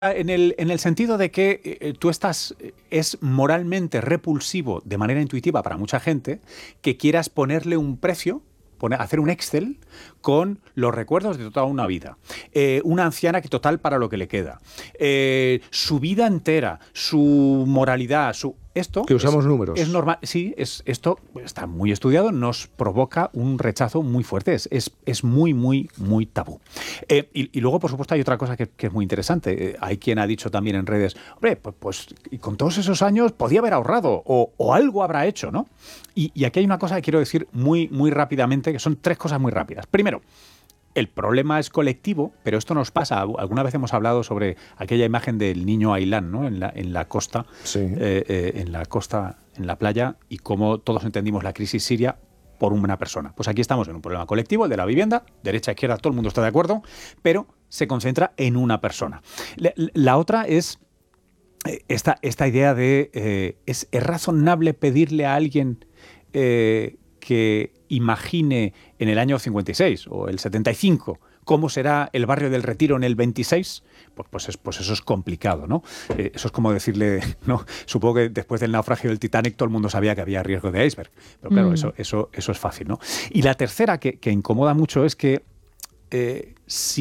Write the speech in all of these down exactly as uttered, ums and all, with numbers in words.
En el, en el sentido de que eh, tú estás, es moralmente repulsivo de manera intuitiva para mucha gente que quieras ponerle un precio, poner, hacer un Excel con los recuerdos de toda una vida. Eh, una anciana que total para lo que le queda. Eh, su vida entera, su moralidad, su... Esto que usamos es, números. Es normal, sí, es, esto está muy estudiado, nos provoca un rechazo muy fuerte, es, es, es muy, muy, muy tabú. Eh, y, y luego, por supuesto, hay otra cosa que, que es muy interesante. Eh, hay quien ha dicho también en redes, hombre, pues, pues y con todos esos años podía haber ahorrado o, o algo habrá hecho, ¿no? Y, y aquí hay una cosa que quiero decir muy, muy rápidamente, que son tres cosas muy rápidas. Primero, el problema es colectivo, pero esto nos pasa. Alguna vez hemos hablado sobre aquella imagen del niño Ailán, ¿no? En la, en la costa, sí. eh, eh, en la costa, en la playa, y cómo todos entendimos la crisis siria por una persona. Pues aquí estamos en un problema colectivo, el de la vivienda, derecha, izquierda, todo el mundo está de acuerdo, pero se concentra en una persona. La, la otra es esta, esta idea de, eh, ¿es, ¿es razonable pedirle a alguien eh, que imagine en el año cincuenta y seis o el setenta y cinco cómo será el barrio del Retiro en el veintiséis? Pues, pues, es, pues eso es complicado, ¿no? Eh, eso es como decirle, ¿no? Supongo que después del naufragio del Titanic todo el mundo sabía que había riesgo de iceberg. Pero claro, mm. eso, eso, eso es fácil, ¿no? Y la tercera que, que incomoda mucho es que eh,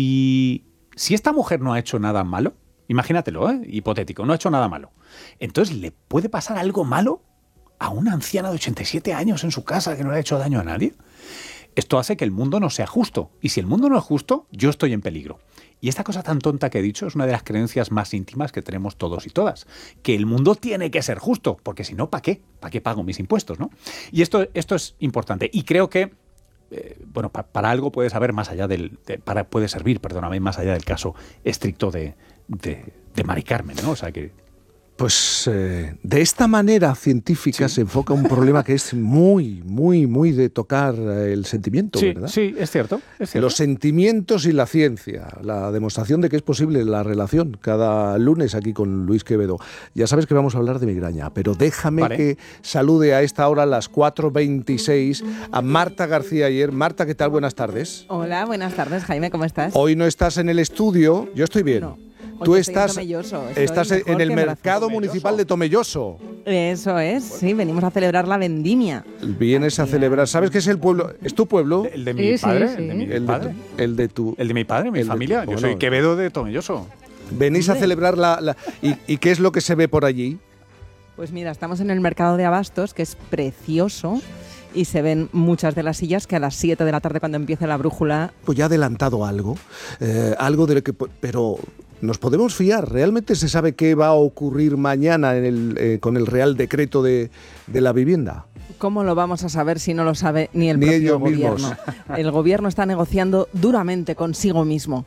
si, si esta mujer no ha hecho nada malo, imagínatelo, ¿eh? Hipotético, no ha hecho nada malo, entonces ¿le puede pasar algo malo a una anciana de ochenta y siete años en su casa que no le ha hecho daño a nadie? Esto hace que el mundo no sea justo. Y si el mundo no es justo, yo estoy en peligro. Y esta cosa tan tonta que he dicho es una de las creencias más íntimas que tenemos todos y todas. Que el mundo tiene que ser justo, porque si no, ¿para qué? ¿Para qué pago mis impuestos, no? Y esto, esto es importante. Y creo que, eh, bueno, pa, para algo puede saber más allá del... De, para, puede servir, perdóname, más allá del caso estricto de, de, de Mari Carmen, ¿no? O sea que... Pues eh, de esta manera científica sí. se enfoca un problema que es muy, muy, muy de tocar el sentimiento, sí, ¿verdad? Sí, es cierto, es cierto. Los sentimientos y la ciencia, la demostración de que es posible la relación. Cada lunes aquí con Luis Quevedo. Ya sabes que vamos a hablar de migraña, pero déjame vale. que salude a esta hora, a las cuatro veintiséis, a Marta García Ayer. Marta, ¿qué tal? Buenas tardes. Hola, buenas tardes, Jaime, ¿cómo estás? Hoy no estás en el estudio, yo estoy bien. No. Tú Oye, estás, estás en el mercado municipal de Tomelloso. Eso es, sí, venimos a celebrar la vendimia. Vienes a celebrar, ¿sabes qué es el pueblo? ¿Es tu pueblo? ¿El de mi sí, padre? Sí, sí. ¿El de mi el padre? De tu, el de tu... El de mi padre, mi familia. Tu, Yo bueno, soy Quevedo de Tomelloso. Venís a celebrar la... la ¿y, ¿Y qué es lo que se ve por allí? Pues mira, estamos en el mercado de abastos, que es precioso. Y se ven muchas de las sillas que a las siete de la tarde, cuando empiece la brújula... Pues ya ha adelantado algo, eh, algo de lo que... Pero ¿nos podemos fiar? ¿Realmente se sabe qué va a ocurrir mañana en el, eh, con el Real Decreto de, de la vivienda? ¿Cómo lo vamos a saber si no lo sabe ni el ni propio ellos gobierno? Mismos. El gobierno está negociando duramente consigo mismo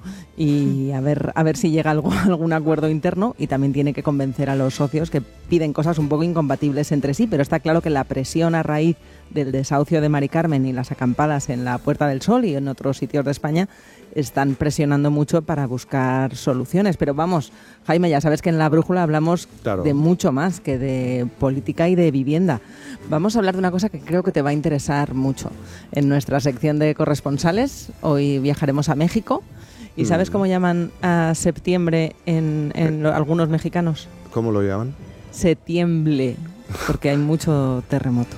y a ver, a ver si llega algo, algún acuerdo interno, y también tiene que convencer a los socios que piden cosas un poco incompatibles entre sí, pero está claro que la presión a raíz del desahucio de Mari Carmen y las acampadas en la Puerta del Sol y en otros sitios de España están presionando mucho para buscar soluciones. Pero vamos, Jaime, ya sabes que en La Brújula hablamos claro. de mucho más que de política y de vivienda. Vamos a hablar de una cosa que creo que te va a interesar mucho. En nuestra sección de corresponsales, hoy viajaremos a México. ¿Y sabes cómo llaman a septiembre en, en algunos mexicanos? ¿Cómo lo llaman? Setiemble, porque hay mucho terremoto.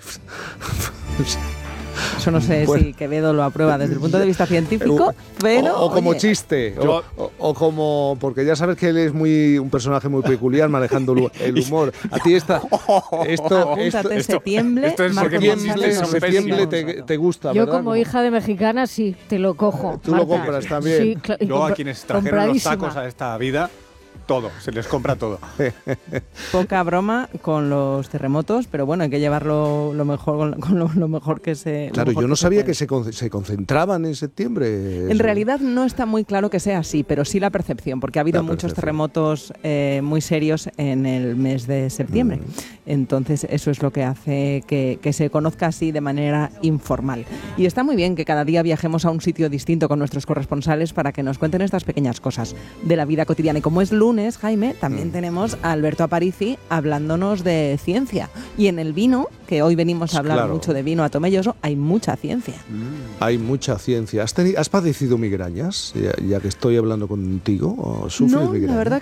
Eso no sé bueno. si Quevedo lo aprueba desde el punto de vista científico, pero... O, o como oye, chiste, yo, o, o como... Porque ya sabes que él es muy un personaje muy peculiar manejando el humor. A ti esta, esto... Apúntate esto, septiembre, esto es septiembre, septiembre te, te gusta, Yo ¿verdad? como hija de mexicana sí, te lo cojo. Tú Marta. lo compras también. Sí, cl- Luego a quienes trajeron los tacos a esta vida... Todo, se les compra todo. Poca broma con los terremotos, pero bueno, hay que llevarlo lo mejor, con lo, lo mejor que se... Claro, yo no que sabía se que se, con, se concentraban en septiembre. En realidad no está muy claro que sea así, pero sí la percepción, porque ha habido muchos terremotos eh, muy serios en el mes de septiembre. Mm. Entonces eso es lo que hace que, que se conozca así de manera informal. Y está muy bien que cada día viajemos a un sitio distinto con nuestros corresponsales para que nos cuenten estas pequeñas cosas de la vida cotidiana. Y como es lunes, Jaime, también tenemos a Alberto Aparici hablándonos de ciencia. Y en el vino, que hoy venimos a hablar claro. mucho de vino a Tomelloso, hay mucha ciencia. Mm. Hay mucha ciencia. ¿Has, teni- ¿Has padecido migrañas? Ya, ya que estoy hablando contigo, ¿o sufres no, migrañas? La verdad